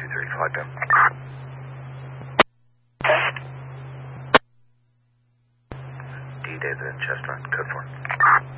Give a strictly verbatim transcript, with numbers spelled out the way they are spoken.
two three, flight down. D, David and Chester, code four.